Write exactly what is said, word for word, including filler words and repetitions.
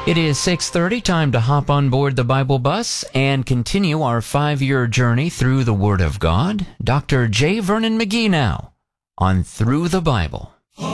It is six thirty, time to hop on board the Bible bus and continue our five-year journey through the Word of God. Doctor J. Vernon McGee now on Through the Bible.